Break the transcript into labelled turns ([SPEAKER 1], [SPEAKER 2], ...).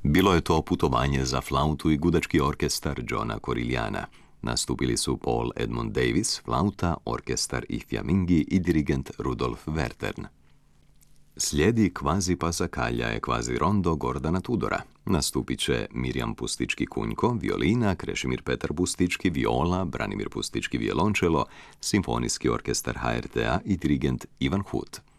[SPEAKER 1] Bilo je to putovanje za flautu i gudački orkestar Johna Corigliana. Nastupili su Paul Edmund Davis, flauta, orkestar i Fiammingi i dirigent Rudolf Wertern. Slijedi kvazi pasacaglia e kvazi rondo Gordana Tudora. Nastupit će Mirjam Pustički-Kunjko, violina, Krešimir Petar Pustički, viola, Branimir Pustički, violončelo, simfonijski orkestar HRT-a i dirigent Ivan Hut.